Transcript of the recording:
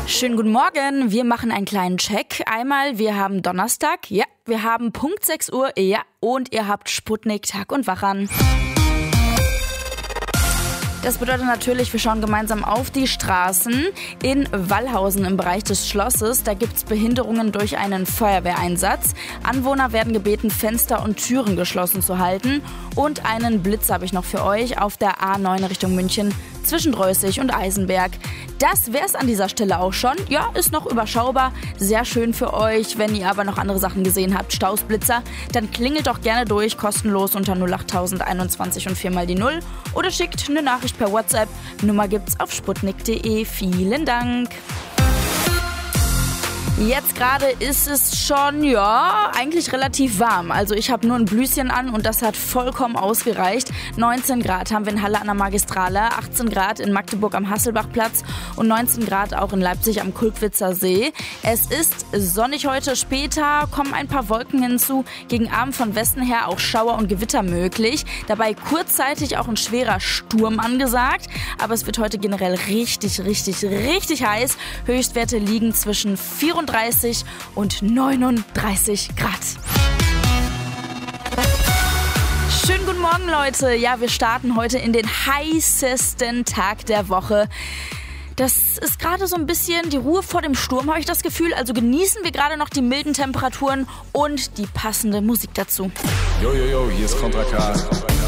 Schönen guten Morgen, wir machen einen kleinen Check. Einmal, wir haben Donnerstag, ja, wir haben Punkt 6 Uhr, ja, und ihr habt Sputnik Tag und Wach an. Das bedeutet natürlich, wir schauen gemeinsam auf die Straßen in Wallhausen im Bereich des Schlosses. Da gibt es Behinderungen durch einen Feuerwehreinsatz. Anwohner werden gebeten, Fenster und Türen geschlossen zu halten. Und einen Blitz habe ich noch für euch auf der A9 Richtung München zwischen Drößig und Eisenberg. Das wär's an dieser Stelle auch schon. Ja, ist noch überschaubar. Sehr schön für euch. Wenn ihr aber noch andere Sachen gesehen habt, Staus, Blitzer, dann klingelt doch gerne durch, kostenlos unter 08021 und 4 mal die 0 oder schickt eine Nachricht per WhatsApp. Nummer gibt's auf sputnik.de. Vielen Dank. Jetzt gerade ist es schon, ja, eigentlich relativ warm. Also ich habe nur ein Blüschen an und das hat vollkommen ausgereicht. 19 Grad haben wir in Halle an der Magistrale, 18 Grad in Magdeburg am Hasselbachplatz und 19 Grad auch in Leipzig am Kulkwitzer See. Es ist sonnig heute, später kommen ein paar Wolken hinzu. Gegen Abend von Westen her auch Schauer und Gewitter möglich. Dabei kurzzeitig auch ein schwerer Sturm angesagt. Aber es wird heute generell richtig heiß. Höchstwerte liegen zwischen 34 und 39 Grad. Schönen guten Morgen, Leute. Ja, wir starten heute in den heißesten Tag der Woche. Das ist gerade so ein bisschen die Ruhe vor dem Sturm, habe ich das Gefühl. Also genießen wir gerade noch die milden Temperaturen und die passende Musik dazu. Yo, hier ist Contra K.